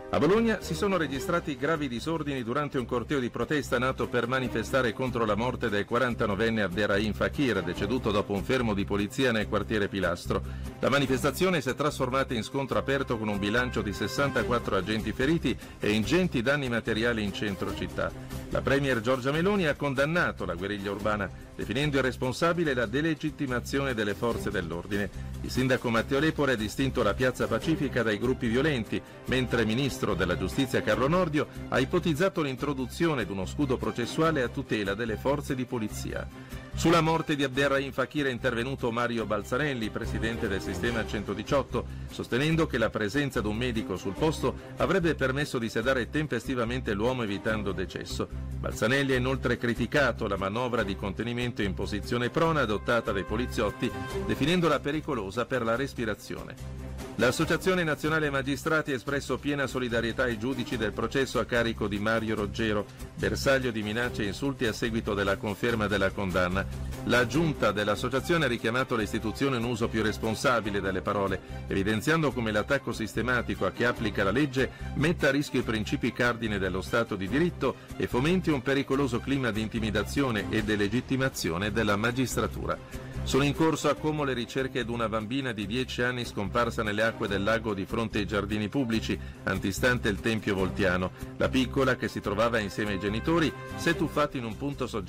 A Bologna si sono registrati gravi disordini durante un corteo di protesta nato per manifestare contro la morte del 49enne Abderrahim Fakir, deceduto dopo un fermo di polizia nel quartiere Pilastro. La manifestazione si è trasformata in scontro aperto con un bilancio di 64 agenti feriti e ingenti danni materiali in centro città. La premier Giorgia Meloni ha condannato la guerriglia urbana, definendo irresponsabile la delegittimazione delle forze dell'ordine. Il sindaco Matteo Lepore ha distinto la piazza Pacifica dai gruppi violenti, mentre il ministro della giustizia Carlo Nordio ha ipotizzato l'introduzione di uno scudo processuale a tutela delle forze di polizia. Sulla morte di Abderrahim Fakir è intervenuto Mario Balzanelli, presidente del sistema 118, sostenendo che la presenza di un medico sul posto avrebbe permesso di sedare tempestivamente l'uomo evitando decesso. Balzanelli ha inoltre criticato la manovra di contenimento in posizione prona adottata dai poliziotti, definendola pericolosa per la respirazione. L'Associazione Nazionale Magistrati ha espresso piena solidarietà ai giudici del processo a carico di Mario Roggero, bersaglio di minacce e insulti a seguito della conferma della condanna. La giunta dell'associazione ha richiamato le istituzioni a un uso più responsabile delle parole, evidenziando come l'attacco sistematico a chi applica la legge metta a rischio i principi cardine dello Stato di diritto e fomenti un pericoloso clima di intimidazione e delegittimazione della magistratura. Sono in corso a Como le ricerche di una bambina di 10 anni scomparsa nelle acque del lago di fronte ai giardini pubblici, antistante il Tempio Voltiano. La piccola, che si trovava insieme ai genitori, si è tuffata in un punto soggetto